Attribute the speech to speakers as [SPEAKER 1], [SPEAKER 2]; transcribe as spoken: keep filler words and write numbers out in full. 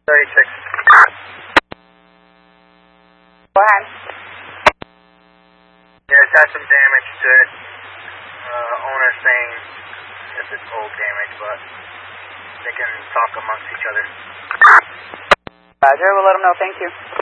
[SPEAKER 1] thirty-six.
[SPEAKER 2] Go ahead.
[SPEAKER 1] Yeah, it's had some damage to it. Uh, owner saying if it's old damage, but they can talk amongst each other.
[SPEAKER 2] Roger, we'll let them know. Thank you.